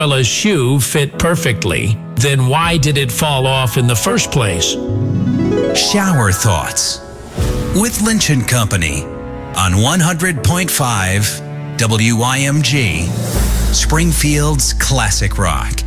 Cinderella's shoe fit perfectly, then why did it fall off in the first place? Shower Thoughts with Lynch & Company on 100.5 WIMG, Springfield's classic rock.